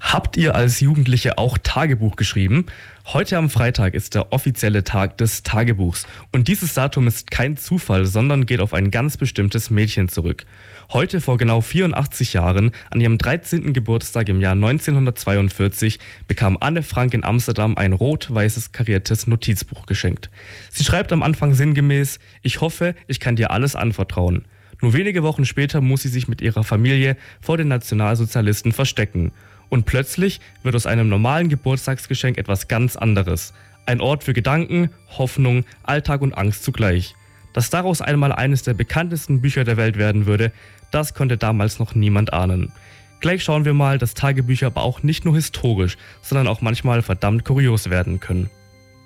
Habt ihr als Jugendliche auch Tagebuch geschrieben? Heute am Freitag ist der offizielle Tag des Tagebuchs. Und dieses Datum ist kein Zufall, sondern geht auf ein ganz bestimmtes Mädchen zurück. Heute vor genau 84 Jahren, an ihrem 13. Geburtstag im Jahr 1942, bekam Anne Frank in Amsterdam ein rot-weißes kariertes Notizbuch geschenkt. Sie schreibt am Anfang sinngemäß: Ich hoffe, ich kann dir alles anvertrauen. Nur wenige Wochen später muss sie sich mit ihrer Familie vor den Nationalsozialisten verstecken. Und plötzlich wird aus einem normalen Geburtstagsgeschenk etwas ganz anderes. Ein Ort für Gedanken, Hoffnung, Alltag und Angst zugleich. Dass daraus einmal eines der bekanntesten Bücher der Welt werden würde, das konnte damals noch niemand ahnen. Gleich schauen wir mal, dass Tagebücher aber auch nicht nur historisch, sondern auch manchmal verdammt kurios werden können.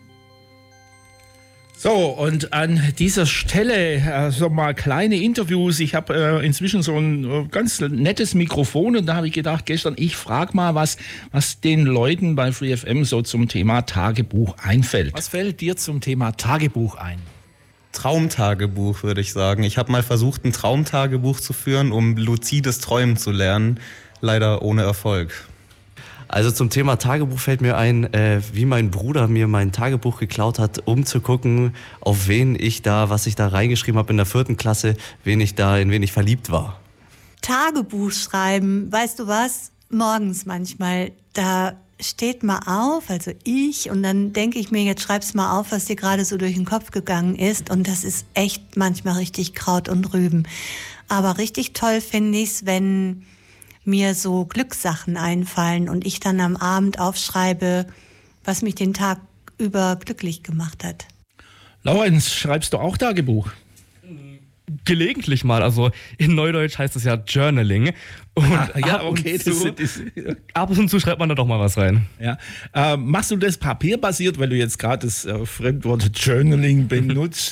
So, und an dieser Stelle so mal kleine Interviews. Ich habe inzwischen so ein ganz nettes Mikrofon und da habe ich gedacht gestern, ich frage mal, was den Leuten bei FreeFM so zum Thema Tagebuch einfällt. Was fällt dir zum Thema Tagebuch ein? Traumtagebuch, würde ich sagen. Ich habe mal versucht, ein Traumtagebuch zu führen, um luzides Träumen zu lernen. Leider ohne Erfolg. Also zum Thema Tagebuch fällt mir ein, wie mein Bruder mir mein Tagebuch geklaut hat, um zu gucken, auf wen ich da, was ich da reingeschrieben habe in der 4. Klasse, in wen ich verliebt war. Tagebuch schreiben, weißt du was? Morgens manchmal, da steht mal auf, also ich, und dann denke ich mir, jetzt schreib's mal auf, was dir gerade so durch den Kopf gegangen ist, und das ist echt manchmal richtig Kraut und Rüben. Aber richtig toll finde ich's, wenn mir so Glückssachen einfallen und ich dann am Abend aufschreibe, was mich den Tag über glücklich gemacht hat. Lorenz, schreibst du auch Tagebuch? Gelegentlich mal, also in Neudeutsch heißt es ja Journaling. Und ja, okay. Ab und zu schreibt man da doch mal was rein. Ja. Machst du das papierbasiert, weil du jetzt gerade das Fremdwort Journaling benutzt?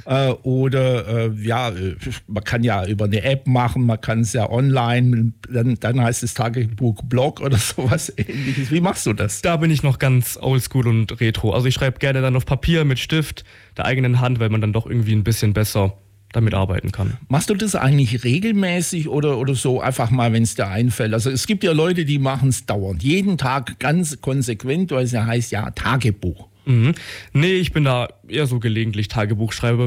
Oder man kann ja über eine App machen, man kann es ja online, dann heißt es Tagebuch-Blog oder sowas Ähnliches. Wie machst du das? Da bin ich noch ganz oldschool und retro. Also ich schreibe gerne dann auf Papier mit Stift, der eigenen Hand, weil man dann doch irgendwie ein bisschen besser damit arbeiten kann. Machst du das eigentlich regelmäßig oder so einfach mal, wenn es dir einfällt? Also es gibt ja Leute, die machen es dauernd, jeden Tag ganz konsequent, weil es ja heißt, ja, Tagebuch. Nee, ich bin da eher so gelegentlich Tagebuchschreiber.